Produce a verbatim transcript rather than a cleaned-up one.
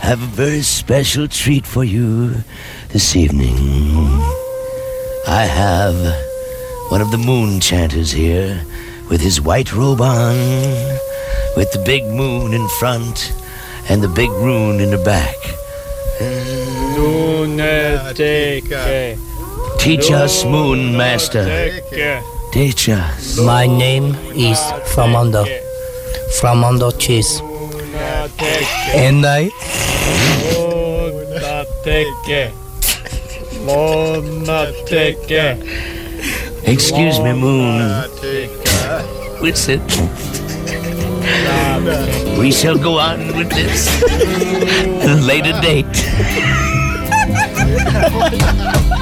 have a very special treat for you this evening. I have one of the moon chanters here with his white robe on, with the big moon in front and the big rune in the back. Teach us, Moon Master. Teach us. My name is Flamando. Flamando cheese. And I... Excuse me, Moon. What's it? We shall go on with this at a later date.